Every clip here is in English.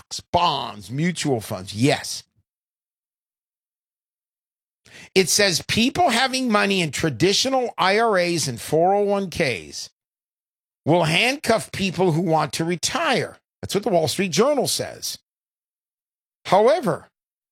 stocks, bonds, mutual funds. Yes. It says people having money in traditional IRAs and 401ks will handcuff people who want to retire. That's what the Wall Street Journal says. However,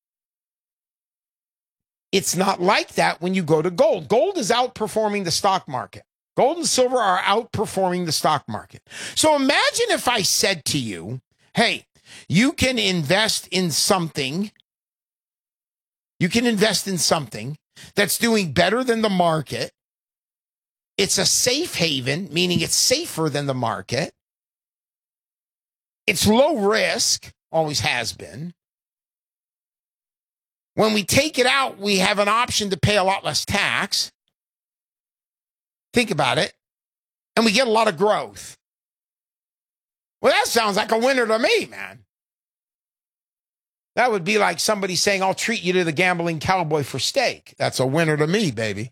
it's not like that when you go to gold. Gold is outperforming the stock market. Gold and silver are outperforming the stock market. So imagine if I said to you, hey, you can invest in something. You can invest in something that's doing better than the market. It's a safe haven, meaning it's safer than the market. It's low risk, always has been. When we take it out, we have an option to pay a lot less tax. Think about it. And we get a lot of growth. Well, that sounds like a winner to me, man. That would be like somebody saying, I'll treat you to the gambling cowboy for steak. That's a winner to me, baby.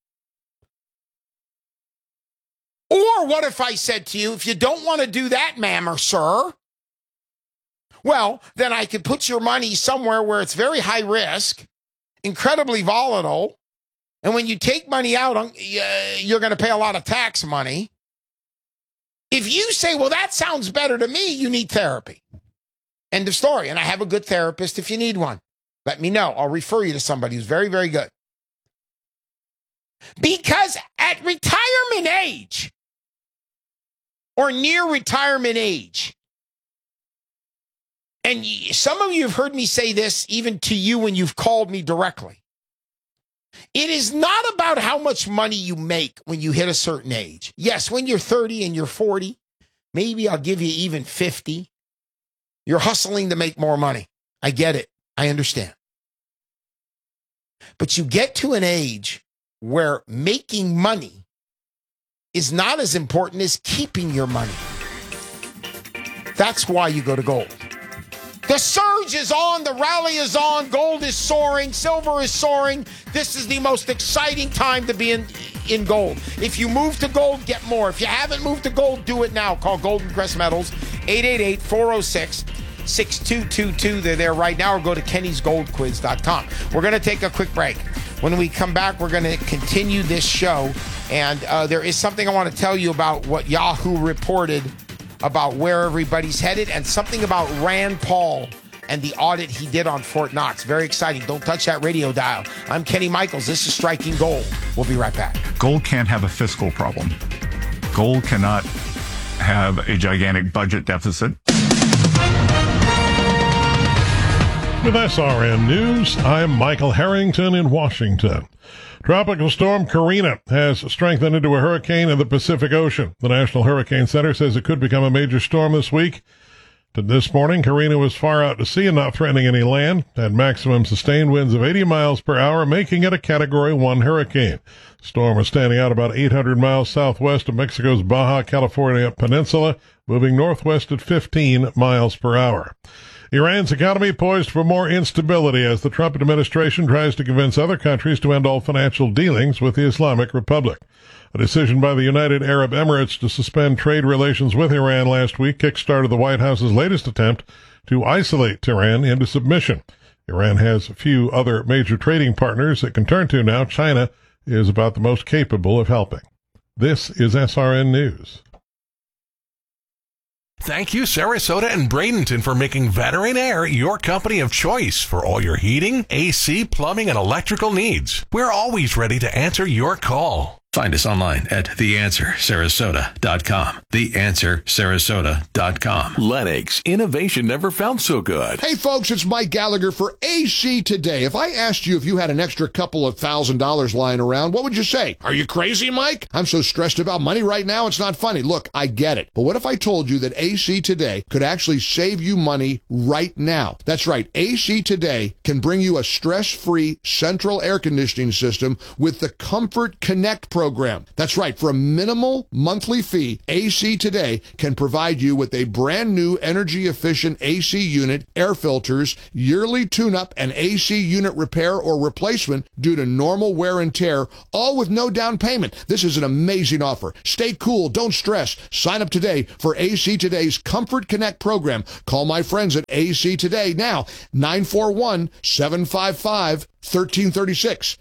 Or what if I said to you, if you don't want to do that, ma'am or sir, well, then I could put your money somewhere where it's very high risk, incredibly volatile, and when you take money out, you're going to pay a lot of tax money. If you say, well, that sounds better to me, you need therapy. End of story. And I have a good therapist if you need one. Let me know. I'll refer you to somebody who's very, very good. Because at retirement age, or near retirement age, and some of you have heard me say this even to you when you've called me directly. It is not about how much money you make when you hit a certain age. Yes, when you're 30 and you're 40, maybe I'll give you even 50. You're hustling to make more money. I get it. I understand. But you get to an age where making money is not as important as keeping your money. That's why you go to gold. The surge is on, the rally is on, gold is soaring, silver is soaring. This is the most exciting time to be in gold. If you move to gold, get more. If you haven't moved to gold, do it now. Call Golden Crest Metals, 888-406-6222. They're there right now, or go to kennysgoldquiz.com. We're going to take a quick break. When we come back, we're going to continue this show, and there is something I want to tell you about what Yahoo reported about where everybody's headed, and something about Rand Paul and the audit he did on Fort Knox. Very exciting. Don't touch that radio dial. I'm Kenny Michaels. This is Striking Gold. We'll be right back. Gold can't have a fiscal problem. Gold cannot have a gigantic budget deficit. With SRN News, I'm Michael Harrington in Washington. Tropical storm Karina has strengthened into a hurricane in the Pacific Ocean. The National Hurricane Center says it could become a major storm this week. This morning, Karina was far out to sea and not threatening any land, had maximum sustained winds of 80 miles per hour, making it a Category 1 hurricane. The storm was standing out about 800 miles southwest of Mexico's Baja California Peninsula, moving northwest at 15 miles per hour. Iran's economy poised for more instability as the Trump administration tries to convince other countries to end all financial dealings with the Islamic Republic. A decision by the United Arab Emirates to suspend trade relations with Iran last week kickstarted the White House's latest attempt to isolate Tehran into submission. Iran has few other major trading partners it can turn to now. China is about the most capable of helping. This is SRN News. Thank you, Sarasota and Bradenton, for making Veteran Air your company of choice for all your heating, AC, plumbing, and electrical needs. We're always ready to answer your call. Find us online at theanswersarasota.com. Theanswersarasota.com. Lennox, innovation never felt so good. Hey folks, it's Mike Gallagher for AC Today. If I asked you if you had an extra couple of $1,000 lying around, what would you say? Are you crazy, Mike? I'm so stressed about money right now, it's not funny. Look, I get it. But what if I told you that AC Today could actually save you money right now? That's right. AC Today can bring you a stress-free central air conditioning system with the Comfort Connect program program. That's right. For a minimal monthly fee, AC Today can provide you with a brand new energy-efficient AC unit, air filters, yearly tune-up, and AC unit repair or replacement due to normal wear and tear, all with no down payment. This is an amazing offer. Stay cool. Don't stress. Sign up today for AC Today's Comfort Connect program. Call my friends at AC Today now, 941-755-1336,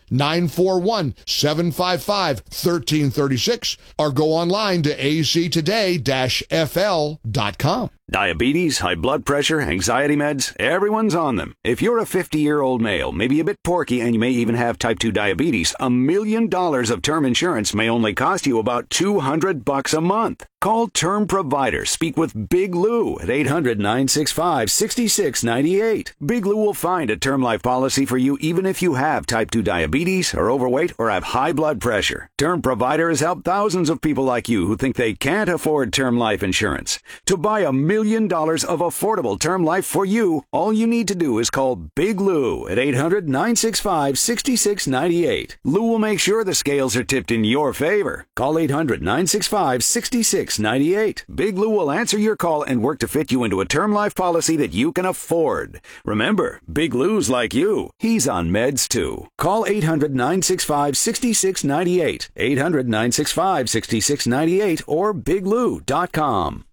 941-755-1336, or go online to actoday-fl.com. Diabetes, high blood pressure, anxiety meds, everyone's on them. If you're a 50-year-old male, maybe a bit porky, and you may even have type 2 diabetes, $1 million of term insurance may only cost you about $200 a month. Call Term Provider. Speak with Big Lou at 800-965-6698. Big Lou will find a term life policy for you even if you have type 2 diabetes, are overweight, or have high blood pressure. Term Provider has helped thousands of people like you who think they can't afford term life insurance. To buy $1 million of affordable term life for you, all you need to do is call Big Lou at 800-965-6698. Lou will make sure the scales are tipped in your favor. Call 800-965-6698. Big Lou will answer your call and work to fit you into a term life policy that you can afford. Remember, Big Lou's like you. He's on meds too. Call 800-965-6698, 800-965-6698, or biglou.com.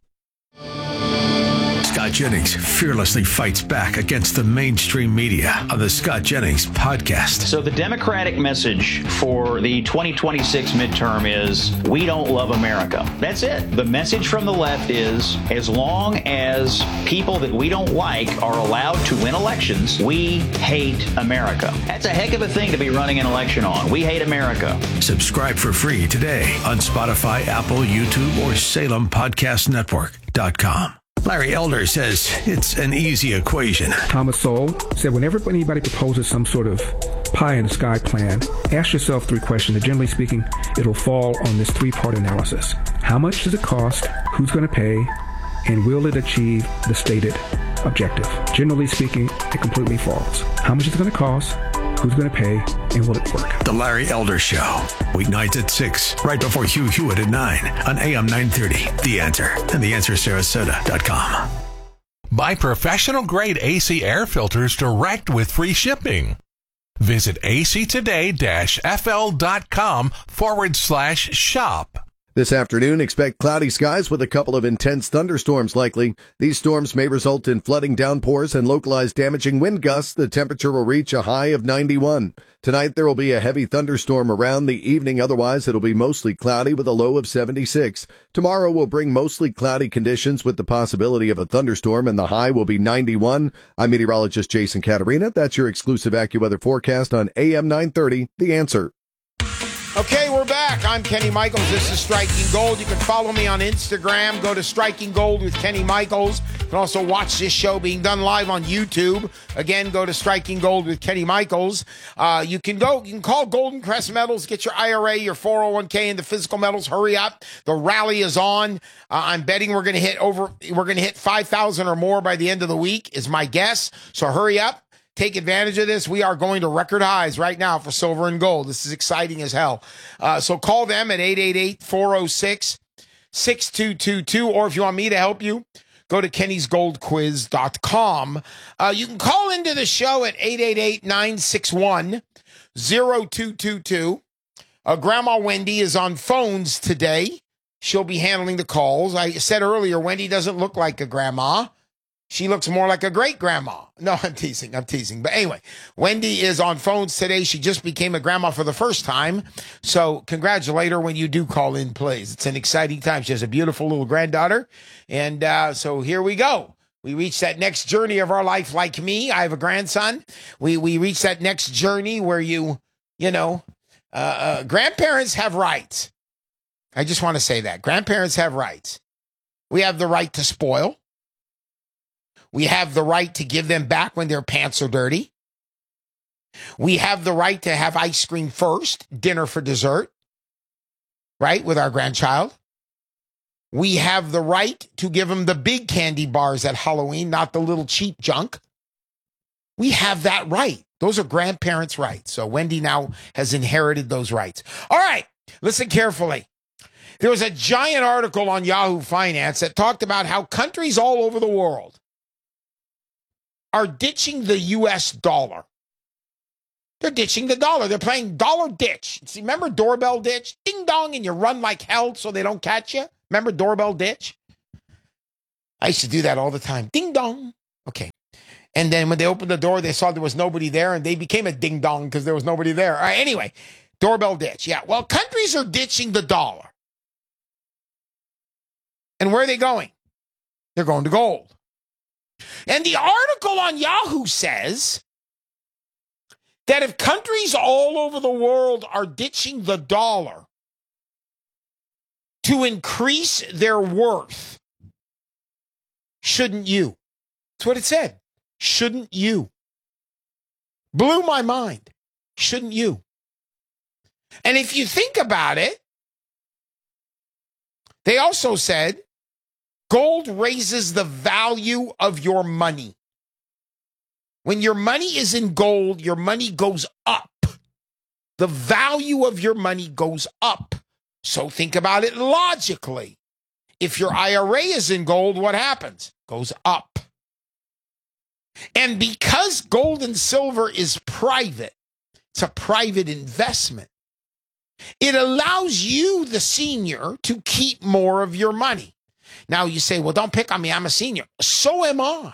Scott Jennings fearlessly fights back against the mainstream media on the Scott Jennings podcast. So the Democratic message for the 2026 midterm is, we don't love America. That's it. The message from the left is, as long as people that we don't like are allowed to win elections, we hate America. That's a heck of a thing to be running an election on. We hate America. Subscribe for free today on Spotify, Apple, YouTube, or SalemPodcastNetwork.com. Larry Elder says it's an easy equation. Thomas Sowell said, whenever anybody proposes some sort of pie-in-the-sky plan, ask yourself 3 questions. And generally speaking, it'll fall on this 3-part analysis. How much does it cost? Who's going to pay? And will it achieve the stated objective? Generally speaking, it completely falls. How much is it going to cost? Who's going to pay? And will it work? The Larry Elder Show. Weeknights at 6, right before Hugh Hewitt at 9 on AM 930. The Answer and TheAnswerSarasota.com. Buy professional-grade AC air filters direct with free shipping. Visit actoday-fl.com/shop. This afternoon, expect cloudy skies with a couple of intense thunderstorms likely. These storms may result in flooding downpours and localized damaging wind gusts. The temperature will reach a high of 91. Tonight, there will be a heavy thunderstorm around the evening. Otherwise, it'll be mostly cloudy with a low of 76. Tomorrow will bring mostly cloudy conditions with the possibility of a thunderstorm, and the high will be 91. I'm meteorologist Jason Caterina. That's your exclusive AccuWeather forecast on AM 930, The Answer. Okay, we're back. I'm Kenny Michaels. This is Striking Gold. You can follow me on Instagram. Go to Striking Gold with Kenny Michaels. You can also watch this show being done live on YouTube. Again, go to Striking Gold with Kenny Michaels. You can call Golden Crest Metals, get your IRA, your 401k, and the physical metals. Hurry up. The rally is on. I'm betting we're going to hit 5,000 or more by the end of the week is my guess. So hurry up. Take advantage of this. We are going to record highs right now for silver and gold. This is exciting as hell. So call them at 888-406-6222. Or if you want me to help you, go to kennysgoldquiz.com. You can call into the show at 888-961-0222. Grandma Wendy is on phones today. She'll be handling the calls. I said earlier, Wendy doesn't look like a grandma. She looks more like a great-grandma. No, I'm teasing. But anyway, Wendy is on phones today. She just became a grandma for the first time. So congratulate her when you do call in, please. It's an exciting time. She has a beautiful little granddaughter. And so here we go. We reach that next journey of our life like me. I have a grandson. We reach that next journey where grandparents have rights. I just want to say that. Grandparents have rights. We have the right to spoil. We have the right to give them back when their pants are dirty. We have the right to have ice cream first, dinner for dessert, right, with our grandchild. We have the right to give them the big candy bars at Halloween, not the little cheap junk. We have that right. Those are grandparents' rights. So Wendy now has inherited those rights. All right. Listen carefully. There was a giant article on Yahoo Finance that talked about how countries all over the world are ditching the U.S. dollar. They're ditching the dollar. They're playing dollar ditch. See, remember doorbell ditch? Ding dong, and you run like hell so they don't catch you. Remember doorbell ditch? I used to do that all the time. Ding dong. Okay. And then when they opened the door, they saw there was nobody there, and they became a ding dong because there was nobody there. All right, anyway, doorbell ditch. Yeah, well, countries are ditching the dollar. And where are they going? They're going to gold. And the article on Yahoo says that if countries all over the world are ditching the dollar to increase their worth, shouldn't you? That's what it said. Shouldn't you? Blew my mind. Shouldn't you? And if you think about it, they also said gold raises the value of your money. When your money is in gold, your money goes up. The value of your money goes up. So think about it logically. If your IRA is in gold, what happens? Goes up. And because gold and silver is private, it's a private investment, it allows you, the senior, to keep more of your money. Now you say, well, don't pick on me. I'm a senior. So am I.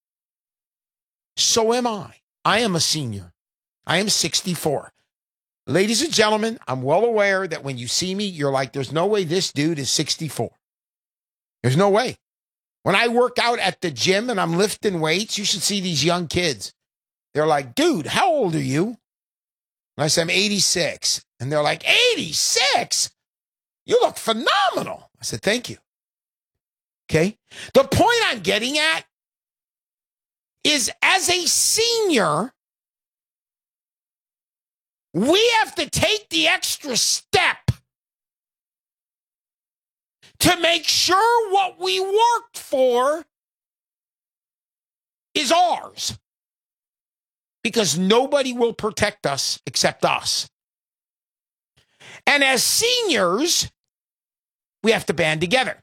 So am I. I am a senior. I am 64. Ladies and gentlemen, I'm well aware that when you see me, you're like, there's no way this dude is 64. There's no way. When I work out at the gym and I'm lifting weights, you should see these young kids. They're like, dude, how old are you? And I say, I'm 86. And they're like, 86? You look phenomenal. I said, thank you. Okay? The point I'm getting at is as a senior, we have to take the extra step to make sure what we worked for is ours. Because nobody will protect us except us. And as seniors, we have to band together.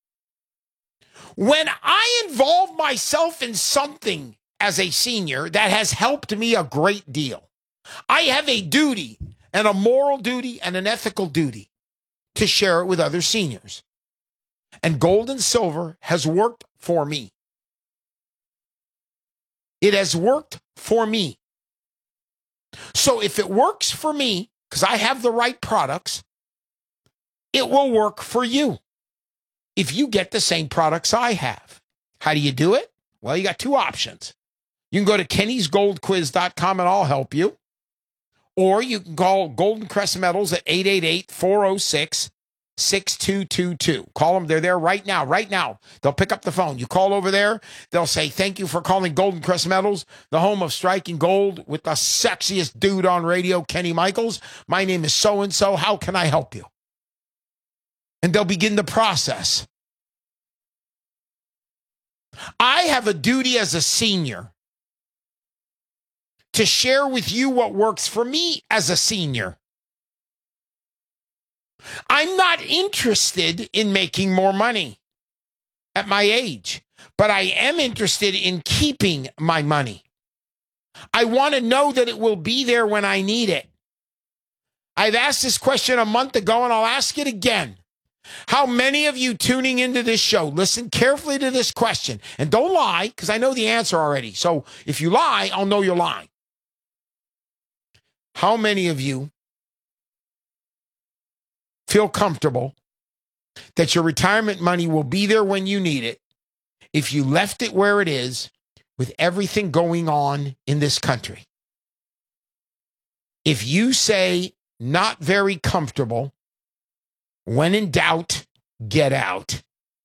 When I involve myself in something as a senior that has helped me a great deal, I have a duty, and a moral duty, and an ethical duty to share it with other seniors. And gold and silver has worked for me. It has worked for me. So if it works for me, because I have the right products, it will work for you if you get the same products I have. How do you do it? Well, you got two options. You can go to kennysgoldquiz.com and I'll help you. Or you can call Golden Crest Metals at 888-406-6222. Call them. They're there right now. Right now. They'll pick up the phone. You call over there. They'll say, thank you for calling Golden Crest Metals, the home of striking gold with the sexiest dude on radio, Kenny Michaels. My name is so-and-so. How can I help you? And they'll begin the process. I have a duty as a senior to share with you what works for me as a senior. I'm not interested in making more money at my age, but I am interested in keeping my money. I want to know that it will be there when I need it. I've asked this question a month ago, and I'll ask it again. How many of you tuning into this show, listen carefully to this question, and don't lie, because I know the answer already. So if you lie, I'll know you're lying. How many of you feel comfortable that your retirement money will be there when you need it if you left it where it is with everything going on in this country? If you say not very comfortable, when in doubt, get out.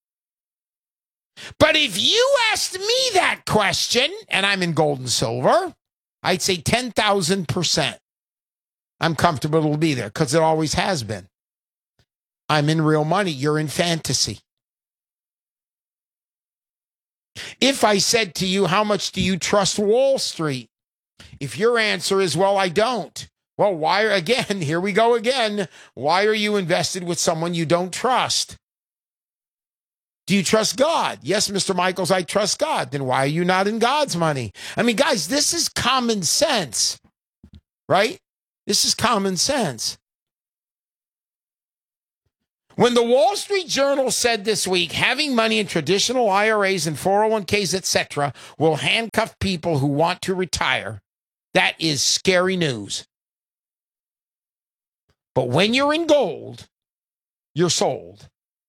But if you asked me that question, and I'm in gold and silver, I'd say 10,000%. I'm comfortable it'll be there because it always has been. I'm in real money. You're in fantasy. If I said to you, how much do you trust Wall Street? If your answer is, well, I don't. Well, here we go again. Why are you invested with someone you don't trust? Do you trust God? Yes, Mr. Michaels, I trust God. Then why are you not in God's money? I mean, guys, this is common sense, right? This is common sense. When the Wall Street Journal said this week, having money in traditional IRAs and 401ks, etc., will handcuff people who want to retire, that is scary news. But when you're in gold, you're sold.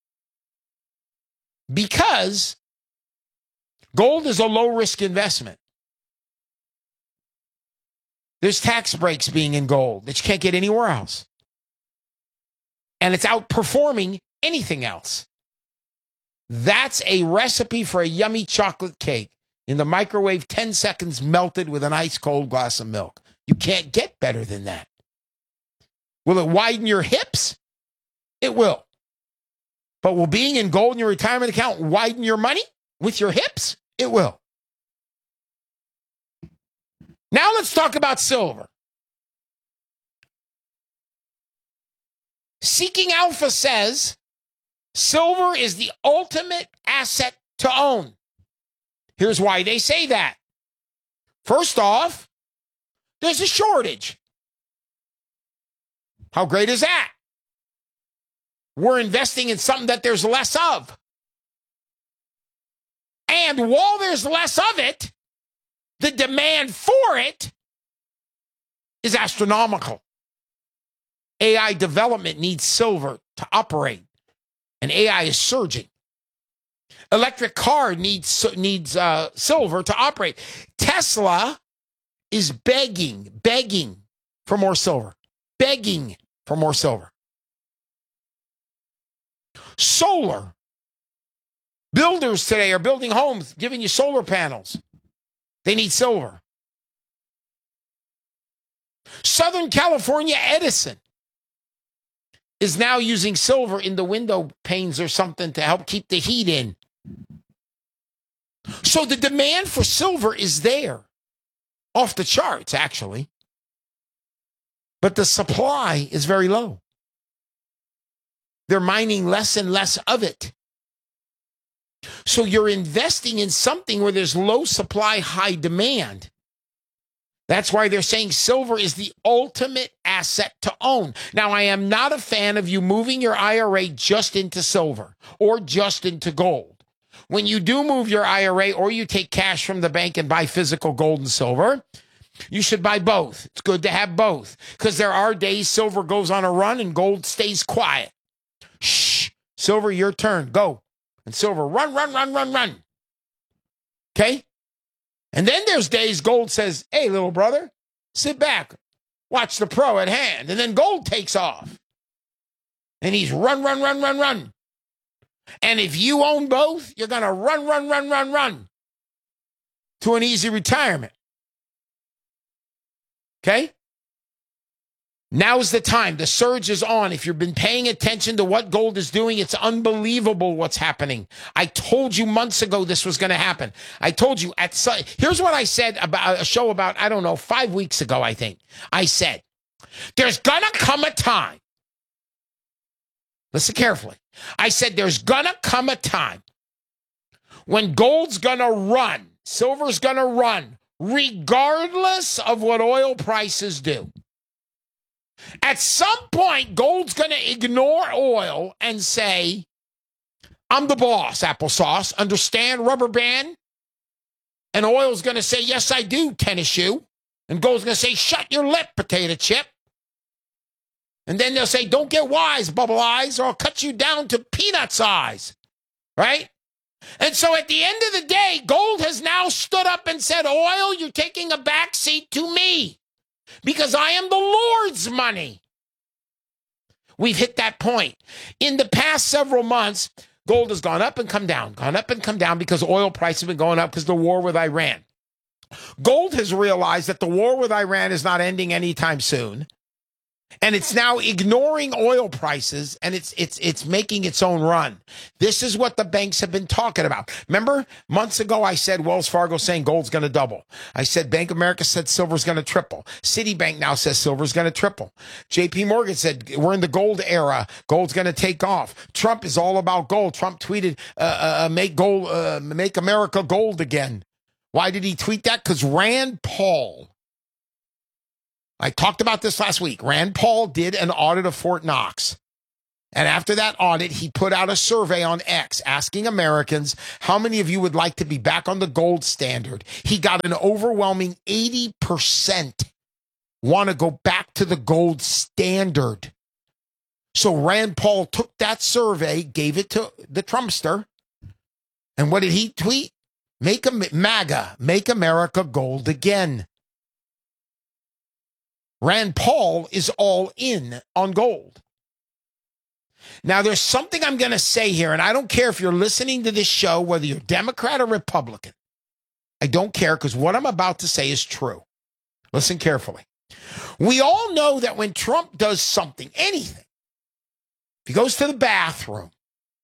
Because gold is a low-risk investment. There's tax breaks being in gold that you can't get anywhere else. And it's outperforming anything else. That's a recipe for a yummy chocolate cake in the microwave, 10 seconds melted with an ice cold glass of milk. You can't get better than that. Will it widen your hips? It will. But will being in gold in your retirement account widen your money with your hips? It will. Now let's talk about silver. Seeking Alpha says silver is the ultimate asset to own. Here's why they say that. First off, there's a shortage. How great is that? We're investing in something that there's less of. And while there's less of it, the demand for it is astronomical. AI development needs silver to operate, and AI is surging. Electric car needs silver to operate. Tesla is begging for more silver. Begging for more silver. Solar. Builders today are building homes, giving you solar panels. They need silver. Southern California Edison is now using silver in the window panes or something to help keep the heat in. So the demand for silver is there. Off the charts, actually. But the supply is very low. They're mining less and less of it. So you're investing in something where there's low supply, high demand. That's why they're saying silver is the ultimate asset to own. Now, I am not a fan of you moving your IRA just into silver or just into gold. When you do move your IRA or you take cash from the bank and buy physical gold and silver, you should buy both. It's good to have both because there are days silver goes on a run and gold stays quiet. Shh, silver, your turn. Go. And silver, run. Okay? And then there's days gold says, hey, little brother, sit back. Watch the pro at hand. And then gold takes off. And he's run. And if you own both, you're going to run to an easy retirement. Okay? Now's the time. The surge is on. If you've been paying attention to what gold is doing, it's unbelievable what's happening. I told you months ago this was going to happen. I told you here's what I said about a show about, 5 weeks ago, I think. I said, there's going to come a time. Listen carefully. I said, there's going to come a time when gold's going to run, silver's going to run, regardless of what oil prices do. At some point, gold's going to ignore oil and say, I'm the boss, applesauce. Understand, rubber band? And oil's going to say, yes, I do, tennis shoe. And gold's going to say, shut your lip, potato chip. And then they'll say, don't get wise, bubble eyes, or I'll cut you down to peanut size. Right? And so at the end of the day, gold has now stood up and said, oil, you're taking a back seat to me. Because I am the Lord's money. We've hit that point. In the past several months, gold has gone up and come down because oil prices have been going up because of the war with Iran. Gold has realized that the war with Iran is not ending anytime soon. And it's now ignoring oil prices, and it's making its own run. This is what the banks have been talking about. Remember, months ago I said Wells Fargo saying gold's going to double. I said Bank of America said silver's going to triple. Citibank now says silver's going to triple. JP Morgan said we're in the gold era. Gold's going to take off. Trump is all about gold. Trump tweeted, make America gold again. Why did he tweet that? Because Rand Paul, I talked about this last week. Rand Paul did an audit of Fort Knox. And after that audit, he put out a survey on X asking Americans, how many of you would like to be back on the gold standard? He got an overwhelming 80% want to go back to the gold standard. So Rand Paul took that survey, gave it to the Trumpster. And what did he tweet? MAGA, make America gold again. Rand Paul is all in on gold. Now, there's something I'm going to say here, and I don't care if you're listening to this show, whether you're Democrat or Republican. I don't care, because what I'm about to say is true. Listen carefully. We all know that when Trump does something, anything, if he goes to the bathroom,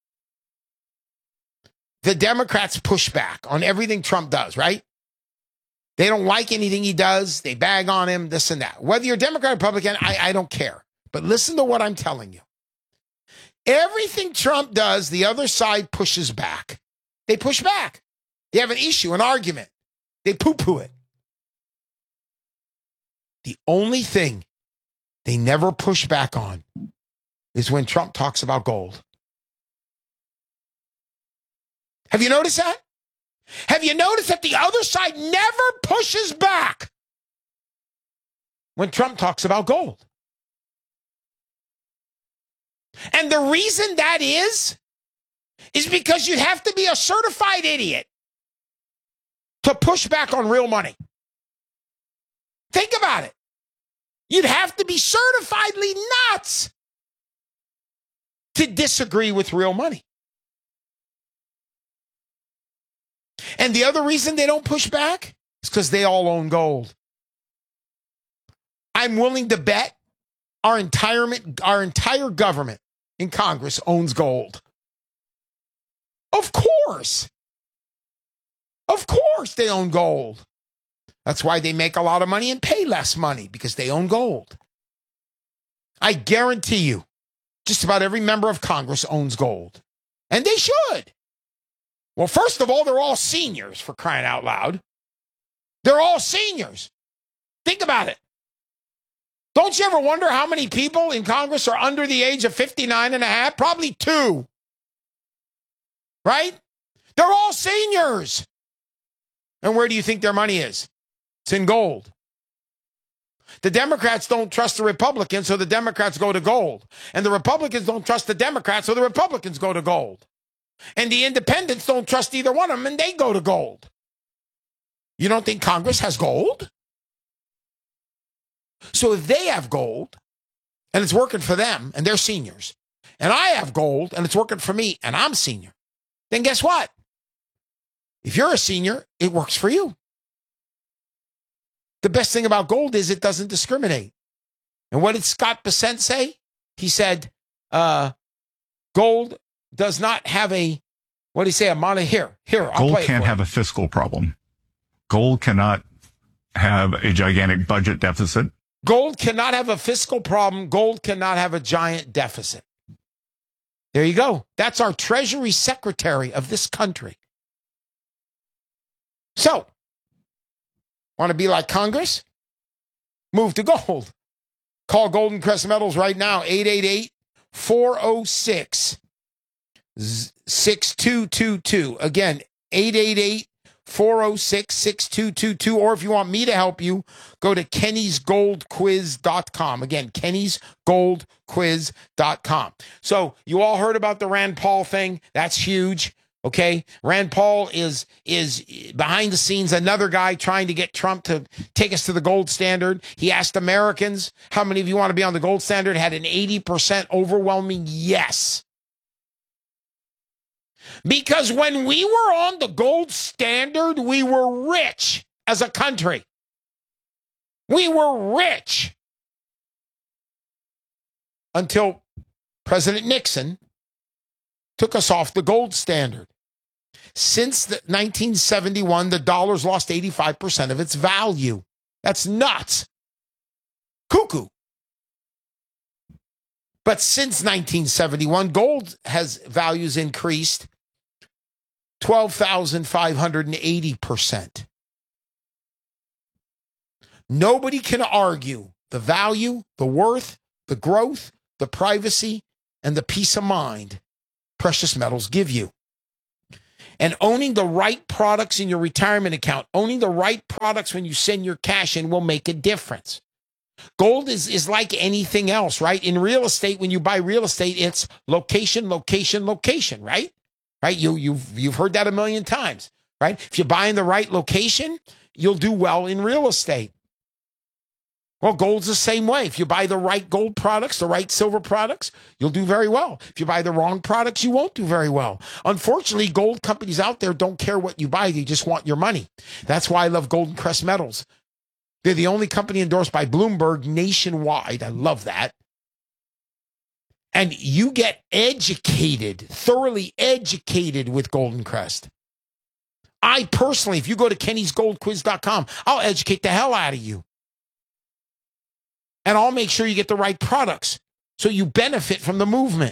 the Democrats push back on everything Trump does, right? They don't like anything he does. They bag on him, this and that. Whether you're Democrat or Republican, I don't care. But listen to what I'm telling you. Everything Trump does, the other side pushes back. They push back. They have an issue, an argument. They poo-poo it. The only thing they never push back on is when Trump talks about gold. Have you noticed that? Have you noticed that the other side never pushes back when Trump talks about gold? And the reason that is because you'd have to be a certified idiot to push back on real money. Think about it. You'd have to be certifiedly nuts to disagree with real money. And the other reason they don't push back is because they all own gold. I'm willing to bet our entire government in Congress owns gold. Of course. Of course they own gold. That's why they make a lot of money and pay less money, because they own gold. I guarantee you, just about every member of Congress owns gold. And they should. Well, first of all, they're all seniors, for crying out loud. They're all seniors. Think about it. Don't you ever wonder how many people in Congress are under the age of 59 and a half? Probably 2. Right? They're all seniors. And where do you think their money is? It's in gold. The Democrats don't trust the Republicans, so the Democrats go to gold. And the Republicans don't trust the Democrats, so the Republicans go to gold. And the independents don't trust either one of them, and they go to gold. You don't think Congress has gold? So if they have gold, and it's working for them, and they're seniors, and I have gold, and it's working for me, and I'm senior, then guess what? If you're a senior, it works for you. The best thing about gold is it doesn't discriminate. And what did Scott Bessent say? He said, gold does not have a, what did he say? Here, I'll gold play it can't for have you. a fiscal problem. Gold cannot have a gigantic budget deficit. Gold cannot have a fiscal problem. Gold cannot have a giant deficit. There you go. That's our Treasury Secretary of this country. So, want to be like Congress? Move to gold. Call Golden Crest Metals right now, 888-406-6222. Again, 888-406-6222. Or if you want me to help you, go to kennysgoldquiz.com. Again, kennysgoldquiz.com. So you all heard about the Rand Paul thing. That's huge. Okay, Rand Paul is behind the scenes another guy trying to get Trump to take us to the gold standard. He asked Americans, how many of you want to be on the gold standard? Had an 80% overwhelming yes. Because when we were on the gold standard, we were rich as a country. We were rich. until President Nixon took us off the gold standard. Since 1971, the dollar's lost 85% of its value. That's nuts. Cuckoo. But since 1971, gold has values increased 12,580%. Nobody can argue the value, the worth, the growth, the privacy, and the peace of mind precious metals give you. And owning the right products in your retirement account, owning the right products when you send your cash in will make a difference. Gold is like anything else, right? In real estate, when you buy real estate, it's location, location, location, right? Right? You've heard that a million times, right? If you buy in the right location, you'll do well in real estate. Well, gold's the same way. If you buy the right gold products, the right silver products, you'll do very well. If you buy the wrong products, you won't do very well. Unfortunately, gold companies out there don't care what you buy. They just want your money. That's why I love Golden Crest Metals. They're the only company endorsed by Bloomberg nationwide. I love that. And you get educated, thoroughly educated with Golden Crest. I personally, if you go to kennysgoldquiz.com, I'll educate the hell out of you. And I'll make sure you get the right products so you benefit from the movement.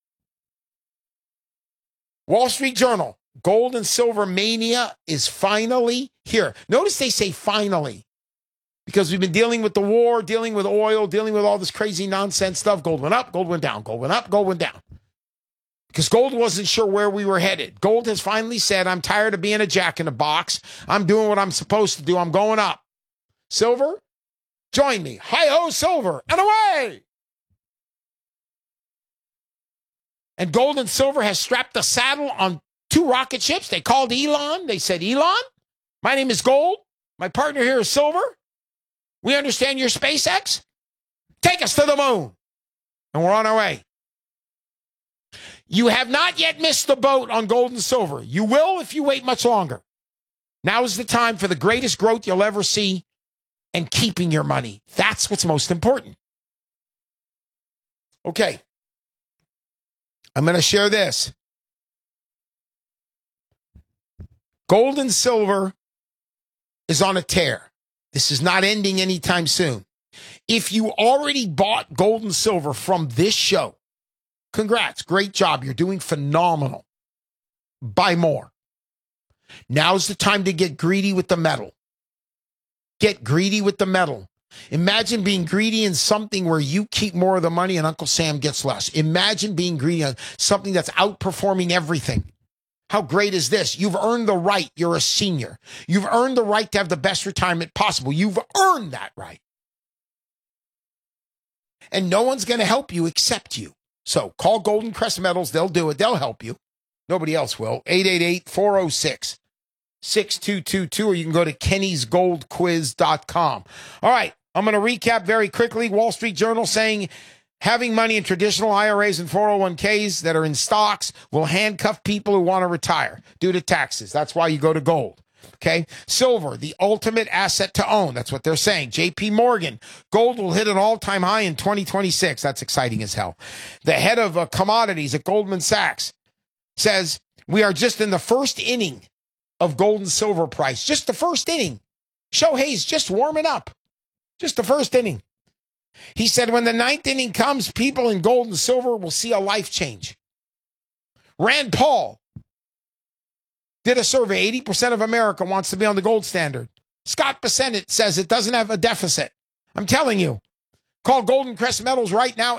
Wall Street Journal, gold and silver mania is finally here. Notice they say finally, because we've been dealing with the war, dealing with oil, dealing with all this crazy nonsense stuff. Gold went up, gold went down, gold went up, gold went down. Because gold wasn't sure where we were headed. Gold has finally said, I'm tired of being a jack in the box. I'm doing what I'm supposed to do. I'm going up. Silver? Join me. Hi-ho, silver, and away! And gold and silver has strapped the saddle on 2 rocket ships. They called Elon. They said, Elon, my name is Gold. My partner here is Silver. We understand your SpaceX. Take us to the moon. And we're on our way. You have not yet missed the boat on gold and silver. You will if you wait much longer. Now is the time for the greatest growth you'll ever see. And keeping your money. That's what's most important. Okay. I'm going to share this. Gold and silver is on a tear. This is not ending anytime soon. If you already bought gold and silver from this show, congrats. Great job. You're doing phenomenal. Buy more. Now's the time to get greedy with the metal. Get greedy with the metal. Imagine being greedy in something where you keep more of the money and Uncle Sam gets less. Imagine being greedy on something that's outperforming everything. How great is this? You've earned the right. You're a senior. You've earned the right to have the best retirement possible. You've earned that right. And no one's going to help you except you. So call Golden Crest Metals. They'll do it. They'll help you. Nobody else will. 888-406. 6222, or you can go to kennysgoldquiz.com. All right, I'm going to recap very quickly. Wall Street Journal saying having money in traditional IRAs and 401ks that are in stocks will handcuff people who want to retire due to taxes. That's why you go to gold. Okay. Silver, the ultimate asset to own. That's what they're saying. JP Morgan, gold will hit an all-time high in 2026. That's exciting as hell. The head of commodities at Goldman Sachs says we are just in the first inning of gold and silver price. Just the first inning. Shohei's just warming up. Just the first inning. He said when the 9th inning comes, people in gold and silver will see a life change. Rand Paul did a survey. 80% of America wants to be on the gold standard. Scott Bessent says it doesn't have a deficit. I'm telling you. Call Golden Crest Metals right now,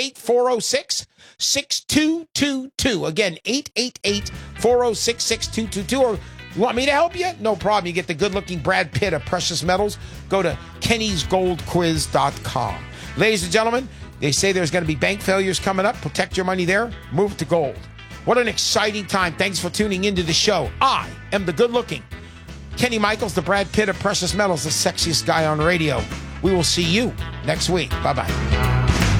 888-406-6222. Again, 888-406-6222. Or you want me to help you? No problem. You get the good-looking Brad Pitt of Precious Metals. Go to kennysgoldquiz.com. Ladies and gentlemen, they say there's going to be bank failures coming up. Protect your money there. Move to gold. What an exciting time. Thanks for tuning into the show. I am the good-looking Kenny Michaels, the Brad Pitt of Precious Metals, the sexiest guy on radio. We will see you next week. Bye-bye.